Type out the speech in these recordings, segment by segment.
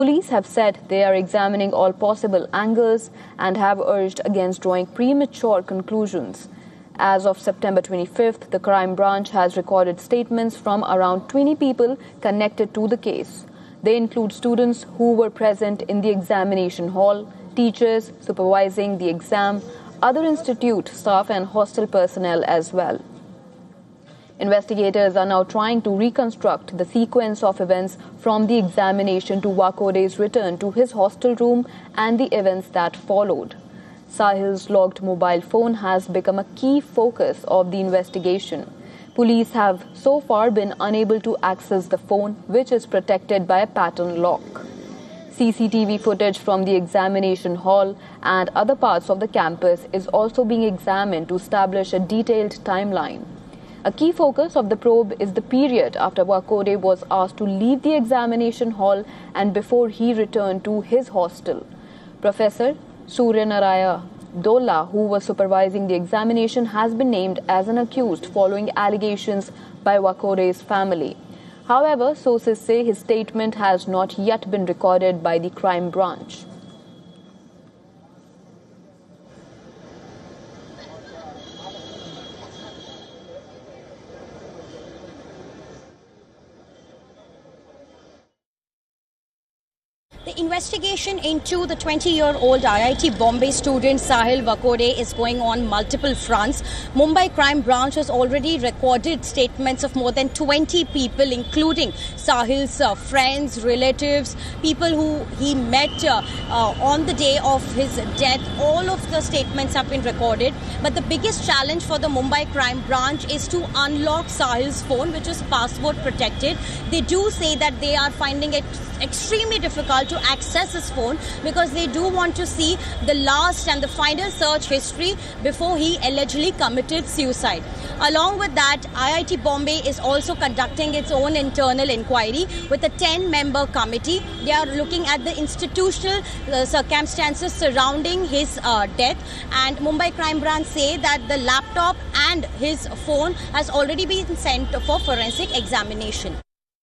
Police have said they are examining all possible angles and have urged against drawing premature conclusions. As of September 25th, the crime branch has recorded statements from around 20 people connected to the case. They include students who were present in the examination hall, teachers supervising the exam, other institute staff and hostel personnel as well. Investigators are now trying to reconstruct the sequence of events from the examination to Wakode's return to his hostel room and the events that followed. Sahil's logged mobile phone has become a key focus of the investigation. Police have so far been unable to access the phone, which is protected by a pattern lock. CCTV footage from the examination hall and other parts of the campus is also being examined to establish a detailed timeline. A key focus of the probe is the period after Wakode was asked to leave the examination hall and before he returned to his hostel. Professor Suryanaraya Dolla, who was supervising the examination, has been named as an accused following allegations by Wakode's family. However, sources say his statement has not yet been recorded by the crime branch. The investigation into the 20-year-old IIT Bombay student Sahil Wakode is going on multiple fronts. Mumbai Crime Branch has already recorded statements of more than 20 people, including Sahil's friends, relatives, people who he met on the day of his death. All of the statements have been recorded. But the biggest challenge for the Mumbai Crime Branch is to unlock Sahil's phone, which is password protected. They do say that they are finding it extremely difficult to access his phone because they do want to see the last and the final search history before he allegedly committed suicide. Along with that, IIT Bombay is also conducting its own internal inquiry with a 10-member committee. They are looking at the institutional circumstances surrounding his death, and Mumbai Crime Branch say that the laptop and his phone has already been sent for forensic examination.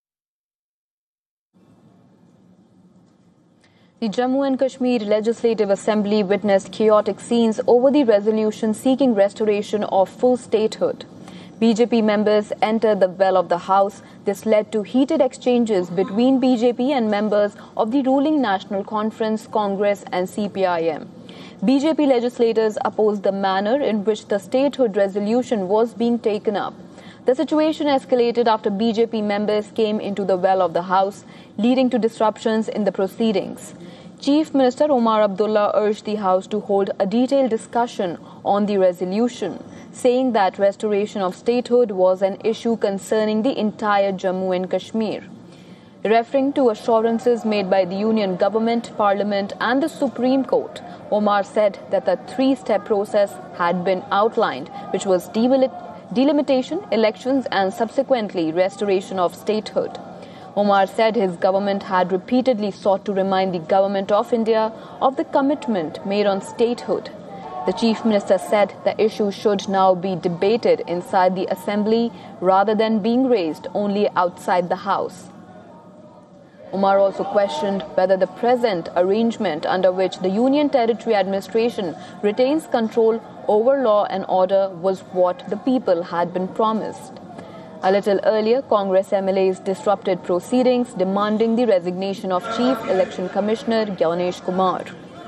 The Jammu and Kashmir Legislative Assembly witnessed chaotic scenes over the resolution seeking restoration of full statehood. BJP members entered the well of the House. This led to heated exchanges between BJP and members of the ruling National Conference, Congress and CPIM. BJP legislators opposed the manner in which the statehood resolution was being taken up. The situation escalated after BJP members came into the well of the House, leading to disruptions in the proceedings. Chief Minister Omar Abdullah urged the House to hold a detailed discussion on the resolution, saying that restoration of statehood was an issue concerning the entire Jammu and Kashmir. Referring to assurances made by the Union Government, Parliament and the Supreme Court, Omar said that the three-step process had been outlined, which was delimitation, elections and subsequently restoration of statehood. Omar said his government had repeatedly sought to remind the Government of India of the commitment made on statehood. The Chief Minister said the issue should now be debated inside the Assembly rather than being raised only outside the House. Omar also questioned whether the present arrangement under which the Union Territory Administration retains control over law and order was what the people had been promised. A little earlier, Congress MLAs disrupted proceedings demanding the resignation of Chief Election Commissioner Gyanesh Kumar.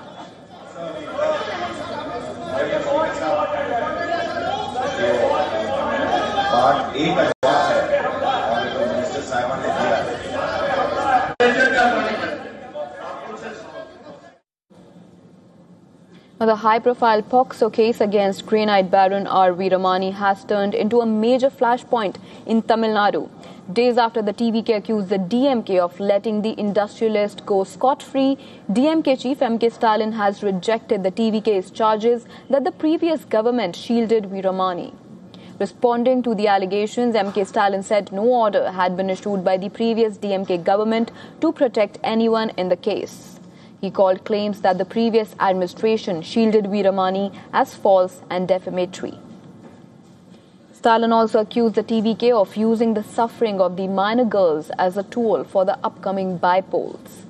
The high-profile POCSO case against Granite Baron R. Veeramani has turned into a major flashpoint in Tamil Nadu. Days after the TVK accused the DMK of letting the industrialist go scot-free, DMK chief M.K. Stalin has rejected the TVK's charges that the previous government shielded Veeramani. Responding to the allegations, M.K. Stalin said no order had been issued by the previous DMK government to protect anyone in the case. He called claims that the previous administration shielded Veeramani as false and defamatory. Stalin also accused the TVK of using the suffering of the minor girls as a tool for the upcoming by-polls.